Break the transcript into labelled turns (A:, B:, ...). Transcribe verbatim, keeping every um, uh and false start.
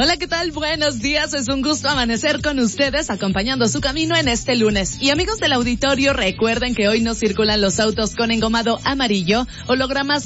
A: Hola, ¿qué tal? Buenos días, es un gusto amanecer con ustedes acompañando su camino en este lunes. Y amigos del auditorio, recuerden que hoy no circulan los autos con engomado amarillo, hologramas